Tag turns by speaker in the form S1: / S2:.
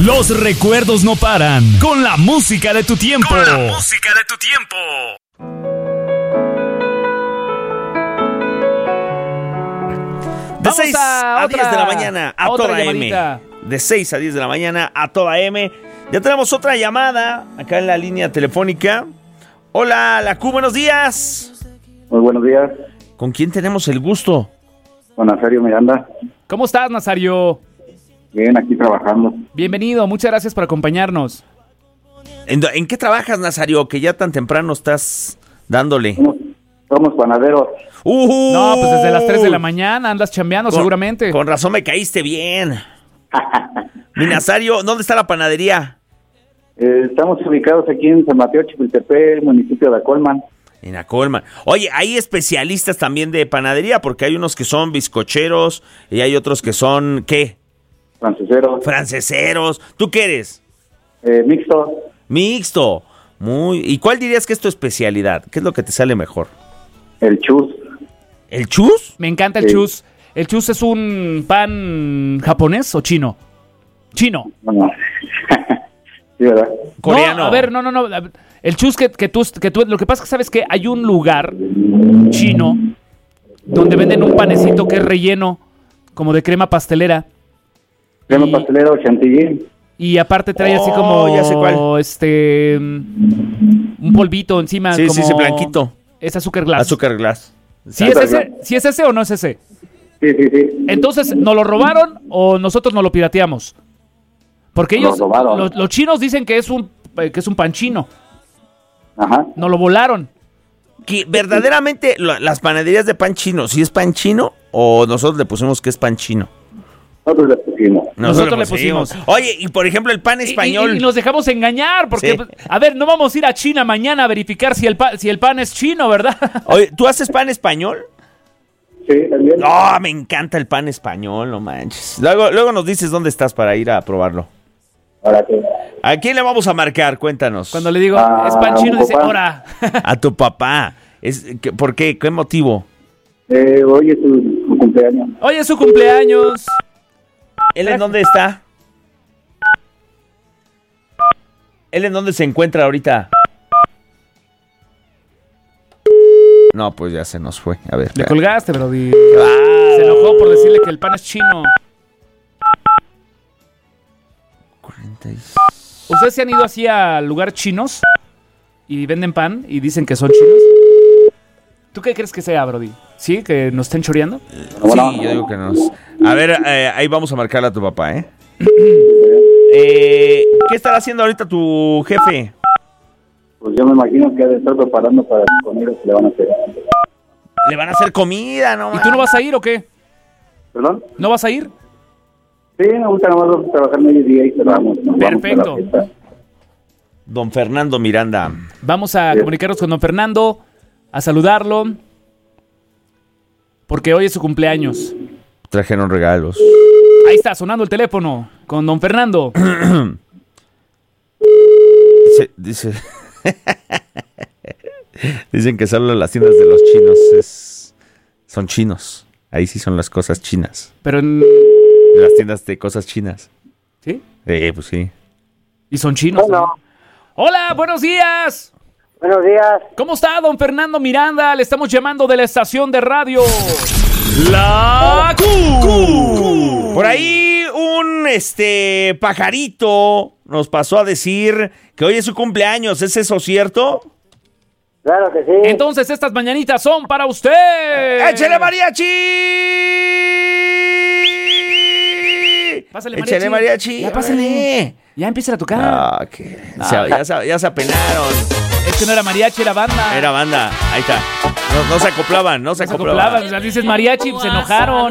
S1: Los recuerdos no paran. Con la música de tu tiempo. Con la música de tu tiempo.
S2: De 6 a 10 de la mañana a toda llamadita. M. De 6 a 10 de la mañana a toda M. Ya tenemos otra llamada acá en la línea telefónica. Hola, la Q, buenos días.
S3: Muy buenos días.
S2: ¿Con quién tenemos el gusto?
S3: Con Nazario Miranda.
S4: ¿Cómo estás, Nazario?
S3: Bien, aquí trabajando.
S4: Bienvenido, muchas gracias por acompañarnos.
S2: ¿En qué trabajas, Nazario, que ya tan temprano estás dándole?
S3: Somos panaderos.
S4: No, pues desde las 3 de la mañana andas chambeando seguramente.
S2: Con razón me caíste bien. Mi Nazario, ¿dónde está la panadería?
S3: Estamos ubicados aquí en San Mateo, Chipiltepec, municipio de Acolman.
S2: En Acolman. Oye, hay especialistas también de panadería, porque hay unos que son bizcocheros y hay otros que son, ¿qué? Franceseros. ¿Tú qué eres?
S3: Mixto.
S2: Mixto. ¿Y cuál dirías que es tu especialidad? ¿Qué es lo que te sale mejor?
S3: El chus.
S2: ¿El chus?
S4: Me encanta el chus. ¿El chus es un pan japonés o chino? Chino.
S3: No. Sí, ¿verdad?
S2: Coreano.
S4: No, a ver, no. El chus que tú, lo que pasa es que sabes que hay un lugar chino donde venden un panecito que es relleno como de crema pastelera.
S3: Crema pastelera o chantilly.
S4: Y aparte trae así como
S2: ya sé cuál.
S4: Un polvito encima.
S2: Sí,
S4: como...
S2: sí, blanquito.
S4: Es azúcar glass.
S2: Azúcar glass.
S4: ¿Sí es ese? ¿Sí es ese o no es ese?
S3: Sí.
S4: Entonces, ¿nos lo robaron o nosotros nos lo pirateamos? Porque ellos, los chinos dicen que es un pan chino.
S3: Ajá.
S4: Nos lo volaron.
S2: Que verdaderamente las panaderías de pan chino, ¿sí es pan chino o nosotros le pusimos que es pan chino?
S4: Nosotros le pusimos.
S2: Oye, y por ejemplo el pan español.
S4: Y nos dejamos engañar, porque,
S2: sí.
S4: A ver, no vamos a ir a China mañana a verificar si el pan es chino, ¿verdad?
S2: Oye, ¿tú haces pan español?
S3: Sí, también.
S2: No, me encanta el pan español, no manches. Luego nos dices dónde estás para ir a probarlo. ¿A quién le vamos a marcar? Cuéntanos.
S4: Cuando le digo, es pan chino, dice, ¡hora!
S2: A tu papá. ¿Por qué? ¿Qué motivo?
S3: Hoy es su cumpleaños.
S4: Hoy es su cumpleaños.
S2: ¿Él en dónde está? ¿Él en dónde se encuentra ahorita? No, pues ya se nos fue. A ver.
S4: Le colgaste, Brody.
S2: Wow.
S4: Se enojó por decirle que el pan es chino.
S2: 46.
S4: ¿Ustedes se han ido así a lugares chinos y venden pan y dicen que son chinos? ¿Tú qué crees que sea, Brody? ¿Sí? ¿Que nos estén choreando?
S2: Sí, yo digo que nos... A ver, ahí vamos a marcarle a tu papá, ¿eh? ¿Qué estará haciendo ahorita tu jefe?
S3: Pues yo me imagino que ha de estar preparando para las comidas que le van a hacer.
S2: Le van a hacer comida, ¿no?
S4: ¿Y tú no vas a ir o qué?
S3: ¿Perdón?
S4: ¿No vas a ir?
S3: Sí, me gusta nomás trabajar medio día y cerramos.
S4: Perfecto.
S2: Don Fernando Miranda.
S4: Vamos a comunicarnos con don Fernando, a saludarlo, porque hoy es su cumpleaños.
S2: Trajeron regalos.
S4: Ahí está, sonando el teléfono con don Fernando.
S2: Dice Dicen que solo las tiendas de los chinos son chinos. Ahí sí son las cosas chinas.
S4: Pero
S2: las tiendas de cosas chinas.
S4: ¿Sí?
S2: Pues sí.
S4: Y son chinos.
S5: Bueno.
S4: Hola, buenos días.
S5: Buenos días.
S4: ¿Cómo está don Fernando Miranda? Le estamos llamando de la estación de radio La Q.
S2: Por ahí un pajarito nos pasó a decir que hoy es su cumpleaños. ¿Es eso cierto?
S5: Claro que sí.
S4: Entonces estas mañanitas son para usted.
S2: ¡Échale mariachi!
S4: Pásale,
S2: ¡Échale mariachi!
S4: Ya pásale. Ya empieza a tocar.
S2: Ah, ya se apenaron.
S4: Es que no era mariachi, era banda.
S2: Era banda. Ahí está. No se acoplaban,
S4: O sea, dices mariachi, se enojaron.